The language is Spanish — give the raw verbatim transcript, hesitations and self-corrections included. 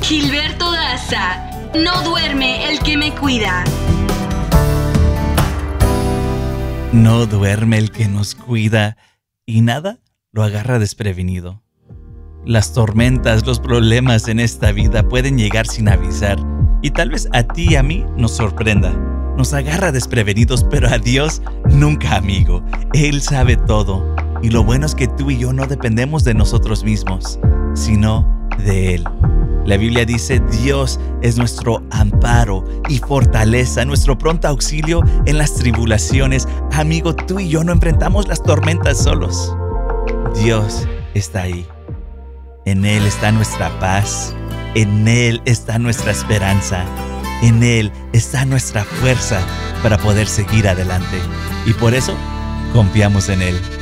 Gilberto Daza, no duerme el que me cuida. No duerme el que nos cuida y nada lo agarra desprevenido. Las tormentas, los problemas en esta vida pueden llegar sin avisar y tal vez a ti y a mí nos sorprenda. Nos agarra desprevenidos, pero a Dios nunca, amigo. Él sabe todo. Y lo bueno es que tú y yo no dependemos de nosotros mismos, sino de Él. La Biblia dice, Dios es nuestro amparo y fortaleza, nuestro pronto auxilio en las tribulaciones. Amigo, tú y yo no enfrentamos las tormentas solos. Dios está ahí. En Él está nuestra paz. En Él está nuestra esperanza. En Él está nuestra fuerza para poder seguir adelante. Y por eso, confiamos en Él.